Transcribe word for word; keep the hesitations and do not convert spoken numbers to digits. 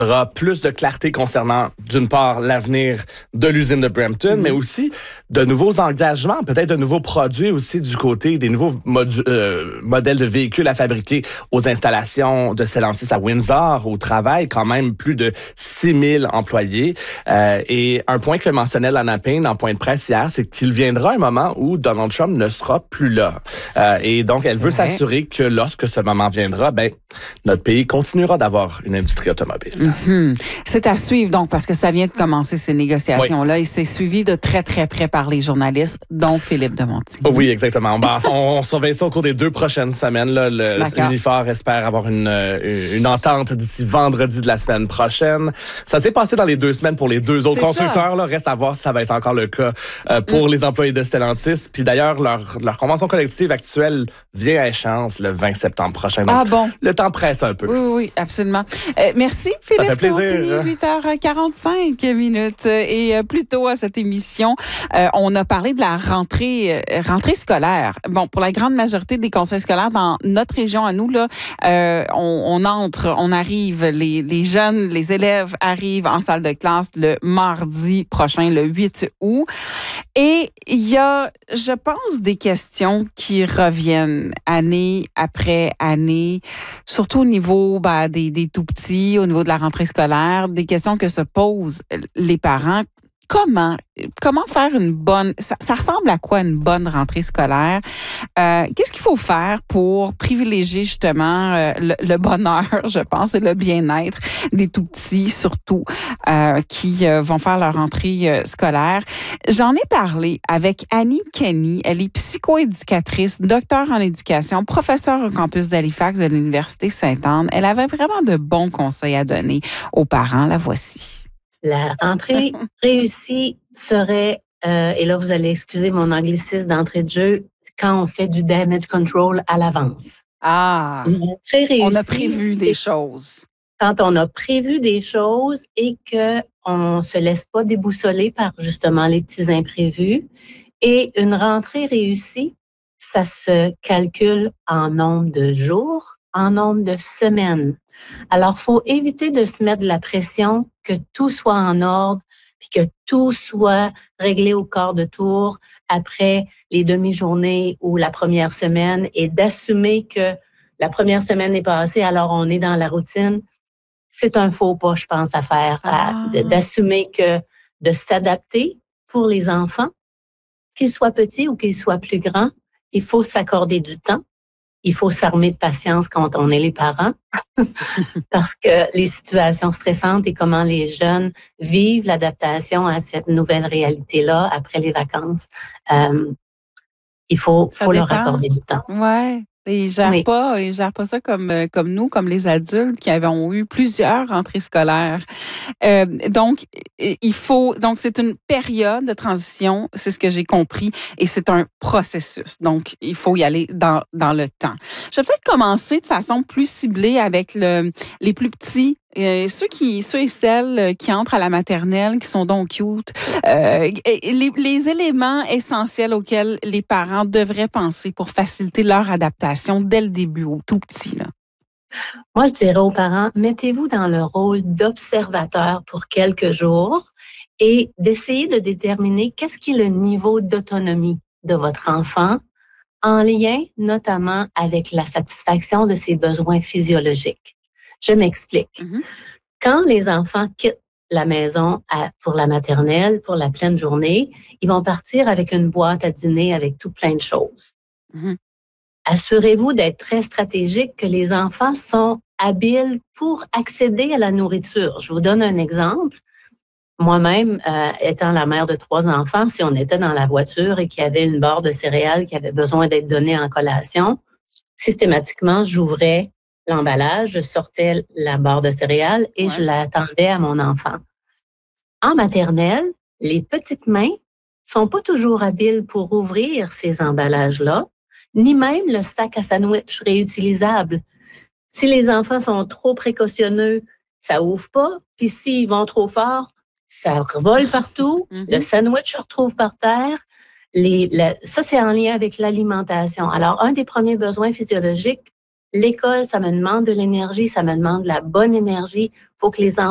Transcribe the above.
aura plus de clarté concernant, d'une part, l'avenir de l'usine de Brampton, mmh. mais aussi de nouveaux engagements, peut-être de nouveaux produits aussi du côté des nouveaux modu- euh, modèles de véhicules à fabriquer aux installations de Stellantis à Windsor, au travail, quand même plus de six mille employés. Euh, et un point que mentionnait Lana Payne en point de presse hier, c'est qu'il viendra un moment où Donald Trump ne sera plus là. Euh, et donc, elle veut s'assurer que lorsque ce moment viendra, ben, notre pays continuera d'avoir une industrie automobile. Mmh. Mm-hmm. C'est à suivre, donc, parce que ça vient de commencer, ces négociations-là, oui. et c'est suivi de très, très près par les journalistes, dont Philippe de Montigny. Oui, exactement. Ben, on, on surveille ça au cours des deux prochaines semaines. Là. Le Unifor espère avoir une, une entente d'ici vendredi de la semaine prochaine. Ça s'est passé dans les deux semaines pour les deux autres c'est constructeurs. Là. Reste à voir si ça va être encore le cas euh, pour mm. les employés de Stellantis. Puis d'ailleurs, leur, leur convention collective actuelle vient à échéance le vingt septembre prochain. Donc, ah bon? Le temps presse un peu. Oui, oui, absolument. Euh, merci, Philippe. Ça fait plaisir. huit heures quarante-cinq minutes. Et euh, plus tôt à cette émission, euh, on a parlé de la rentrée, euh, rentrée scolaire. Bon, pour la grande majorité des conseils scolaires dans notre région à nous, là, euh, on, on entre, on arrive, les, les jeunes, les élèves arrivent en salle de classe le mardi prochain, le huit août. Et il y a, je pense, des questions qui reviennent année après année, surtout au niveau ben, des, des tout-petits, au niveau de la rentrée scolaire, des questions que se posent les parents. Comment, comment faire une bonne... Ça, ça ressemble à quoi une bonne rentrée scolaire? Euh, qu'est-ce qu'il faut faire pour privilégier justement euh, le, le bonheur, je pense, et le bien-être des tout-petits, surtout, euh, qui euh, vont faire leur rentrée euh, scolaire? J'en ai parlé avec Annie Kenny. Elle est psychoéducatrice, docteur en éducation, professeure au campus d'Halifax de l'Université Sainte-Anne. Elle avait vraiment de bons conseils à donner aux parents. La voici. La rentrée réussie serait, euh, et là vous allez excuser mon anglicisme d'entrée de jeu, quand on fait du damage control à l'avance. Ah, très réussi, on a prévu des choses. Quand on a prévu des choses et qu'on ne se laisse pas déboussoler par justement les petits imprévus. Et une rentrée réussie, ça se calcule en nombre de jours, en nombre de semaines. Alors, il faut éviter de se mettre de la pression, que tout soit en ordre, puis que tout soit réglé au quart de tour après les demi-journées ou la première semaine et d'assumer que la première semaine est passée, alors on est dans la routine. C'est un faux pas, je pense, à faire, à, de, d'assumer que de s'adapter pour les enfants, qu'ils soient petits ou qu'ils soient plus grands, il faut s'accorder du temps. Il faut s'armer de patience quand on est les parents parce que les situations stressantes et comment les jeunes vivent l'adaptation à cette nouvelle réalité-là après les vacances, euh, il faut, faut leur accorder du temps. Ouais. Et ils gèrent oui. pas, ils gèrent pas ça comme comme nous, comme les adultes qui avons eu plusieurs rentrées scolaires. Euh, donc il faut, donc c'est une période de transition, c'est ce que j'ai compris, et c'est un processus. Donc il faut y aller dans dans le temps. Je vais peut-être commencer de façon plus ciblée avec le les plus petits. Euh, ceux qui, ceux et celles qui entrent à la maternelle, qui sont donc cute, euh, les, les éléments essentiels auxquels les parents devraient penser pour faciliter leur adaptation dès le début, au tout petit, là. Moi, je dirais aux parents, mettez-vous dans le rôle d'observateur pour quelques jours et d'essayer de déterminer qu'est-ce qui est le niveau d'autonomie de votre enfant en lien notamment avec la satisfaction de ses besoins physiologiques. Je m'explique. Mm-hmm. Quand les enfants quittent la maison à, pour la maternelle, pour la pleine journée, ils vont partir avec une boîte à dîner avec tout plein de choses. Mm-hmm. Assurez-vous d'être très stratégique, que les enfants sont habiles pour accéder à la nourriture. Je vous donne un exemple. Moi-même, euh, étant la mère de trois enfants, si on était dans la voiture et qu'il y avait une barre de céréales qui avait besoin d'être donnée en collation, systématiquement, j'ouvrais l'emballage, je sortais la barre de céréales et ouais. je l'attendais à mon enfant. En maternelle, les petites mains sont pas toujours habiles pour ouvrir ces emballages-là, ni même le sac à sandwich réutilisable. Si les enfants sont trop précautionneux, ça ouvre pas. Puis s'ils vont trop fort, ça vole partout. Mm-hmm. Le sandwich se retrouve par terre. Les, la, ça, c'est en lien avec l'alimentation. Alors, un des premiers besoins physiologiques, l'école, ça me demande de l'énergie, ça me demande de la bonne énergie. Il faut que les enfants